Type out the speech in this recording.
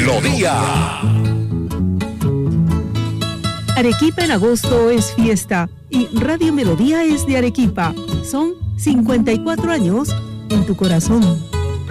Melodía. Arequipa en agosto es fiesta y Radio Melodía es de Arequipa. Son 54 años en tu corazón.